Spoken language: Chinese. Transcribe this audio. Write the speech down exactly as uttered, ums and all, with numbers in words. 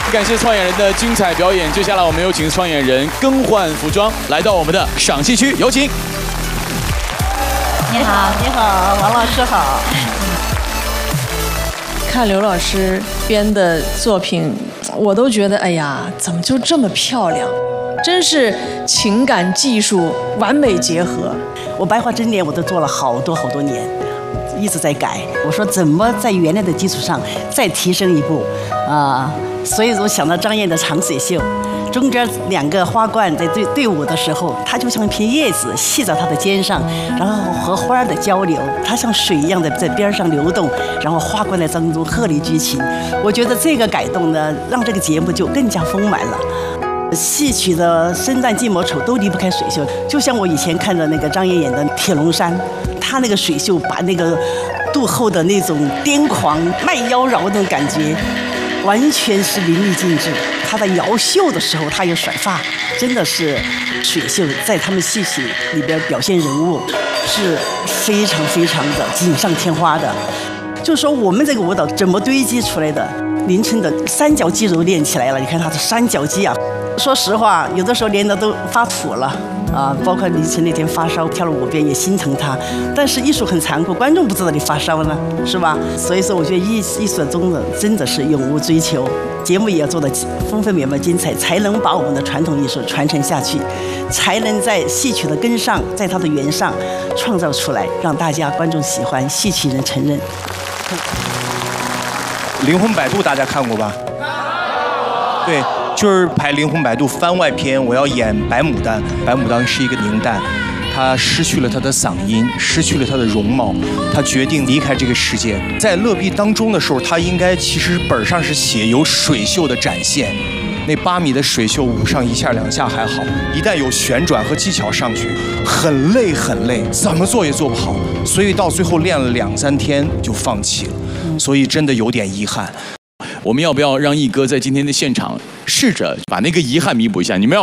感谢创演人的精彩表演。接下来我们有请创演人更换服装，来到我们的赏析区，有请。 你好， 你好，王老师好。 看刘老师编的作品，我都觉得，哎呀，怎么就这么漂亮？真是情感技术完美结合。 我白话真言我都做了好多好多年，一直在改。我说怎么在原来的基础上再提升一步啊？所以我想到张燕的长水袖。中间两个花冠在对对舞的时候，它就像一片叶子系在它的肩上，然后和花儿的交流，它像水一样的在边上流动，然后花冠在当中鹤立鸡群。我觉得这个改动呢，让这个节目就更加丰满了。戏曲的生旦净末丑都离不开水袖，就像我以前看的那个张燕演的《铁笼山》，她那个水袖把那个肚后的那种癫狂、卖妖娆的感觉，完全是淋漓尽致。他在摇袖的时候，他有甩发，真的是水袖在他们戏曲里边表现人物是非常非常的锦上添花的。就是说我们这个舞蹈怎么堆积出来的？林春的三角肌肉练起来了，你看他的三角肌啊，说实话，有的时候练的都发土了。啊，包括李晨那天发烧跳了五遍，也心疼他。但是艺术很残酷，观众不知道你发烧呢，是吧？所以说，我觉得艺艺术中的真的是永无追求，节目也要做的丰富美妙精彩，才能把我们的传统艺术传承下去，才能在戏曲的根上，在它的源上创造出来，让大家观众喜欢，戏曲人承认。 灵魂摆渡大家看过吧？对。就是拍《灵魂摆渡》番外篇，我要演白牡丹。白牡丹是一个凝旦，她失去了她的嗓音，失去了她的容貌，她决定离开这个世界。在勒壁当中的时候，她应该其实本上是写有水袖的展现，那八米的水袖舞上一下两下还好，一旦有旋转和技巧上去，很累很累，怎么做也做不好，所以到最后练了两三天就放弃了，所以真的有点遗憾。 我们要不要让毅哥在今天的现场试着把那个遗憾弥补一下？你们要